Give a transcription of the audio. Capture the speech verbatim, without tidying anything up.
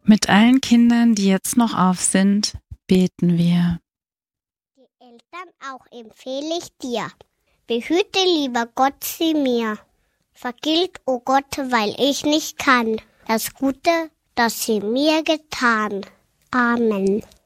Mit allen Kindern, die jetzt noch auf sind, beten wir. Die Eltern auch empfehle ich dir. Behüte, lieber Gott, sie mir. Vergilt, o Gott, weil ich nicht kann, das Gute, das sie mir getan. Amen.